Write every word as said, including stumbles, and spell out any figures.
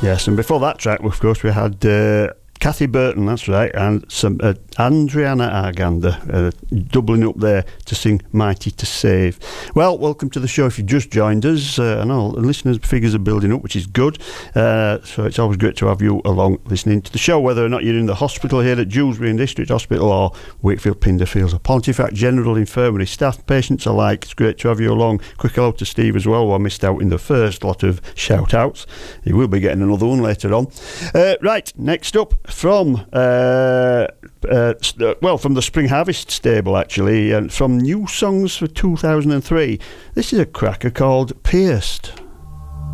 Yes, and before that track, of course, we had uh, Kathy Burton, that's right, and some uh, Andriana Arganda uh, doubling up there to sing Mighty to Save. Well, welcome to the show if you've just joined us. Uh, I know the listeners' figures are building up, which is good. Uh, so it's always great to have you along listening to the show, whether or not you're in the hospital here at Dewsbury and District Hospital or Wakefield Pinderfields or Pontefract General Infirmary. Staff, patients alike, it's great to have you along. Quick hello to Steve as well, who I missed out in the first lot of shout-outs. He will be getting another one later on. Uh, right, next up, from... Uh, uh, well, from the Spring Harvest stable, actually, and from New Songs for two thousand three. This is a cracker called Pierced.